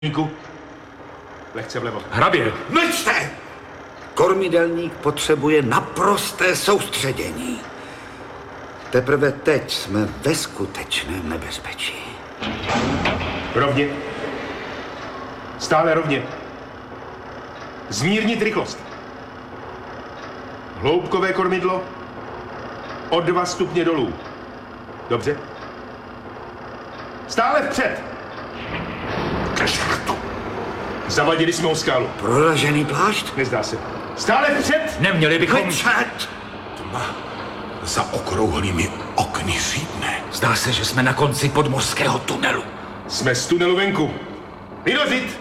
Lehce vlevo. Hrabě! Mlčte! Kormidelník potřebuje naprosté soustředění. Teprve teď jsme ve skutečném nebezpečí. Rovně. Stále rovně. Zmírnit rychlost. Hloubkové kormidlo. O 2 stupně dolů. Dobře. Stále vpřed. Zavadili jsme o skálu. Proražený plášť? Nezdá se. Stále vpřed! Neměli bychom... Mlčet! Tma za okrouhlými okny řítne. Zdá se, že jsme na konci podmořského tunelu. Jsme z tunelu venku. Vynořit!